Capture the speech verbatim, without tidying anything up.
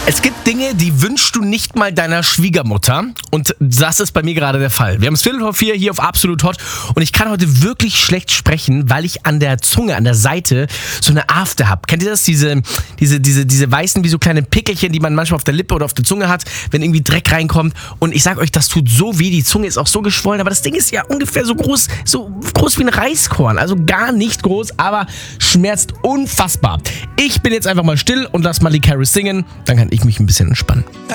Es gibt Dinge, die wünschst du nicht mal deiner Schwiegermutter, und das ist bei mir gerade der Fall. Wir haben es Viertel vor vier hier auf Absolut Hot und ich kann heute wirklich schlecht sprechen, weil ich an der Zunge, an der Seite so eine Afte habe. Kennt ihr das? Diese, diese, diese, diese weißen, wie so kleine Pickelchen, die man manchmal auf der Lippe oder auf der Zunge hat, wenn irgendwie Dreck reinkommt, und ich sag euch, das tut so weh, die Zunge ist auch so geschwollen, aber das Ding ist ja ungefähr so groß, so groß wie ein Reiskorn, also gar nicht groß, aber schmerzt unfassbar. Ich bin jetzt einfach mal still und lass Miley Cyrus singen, dann kann ich mich ein bisschen entspannen.